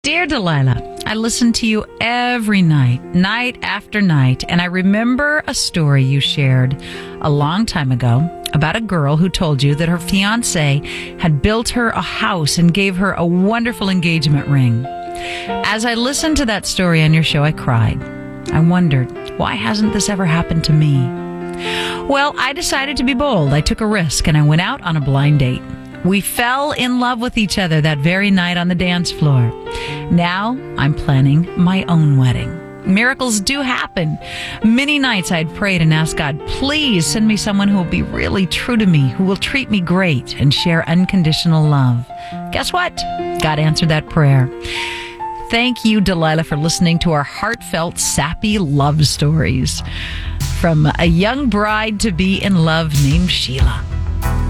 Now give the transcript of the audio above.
Dear Delilah, I listen to you every night, night after night, and I remember a story you shared a long time ago about a girl who told you that her fiancé had built her a house and gave her a wonderful engagement ring. As I listened to that story on your show, I cried. I wondered, why hasn't this ever happened to me? Well, I decided to be bold. I took a risk and I went out on a blind date. We fell in love with each other that very night on the dance floor. Now I'm planning my own wedding. Miracles do happen. Many nights I'd prayed and asked God, please send me someone who will be really true to me, who will treat me great and share unconditional love. Guess what? God answered that prayer. Thank you, Delilah, for listening to our heartfelt, sappy love stories from a young bride to be in love named Sheila.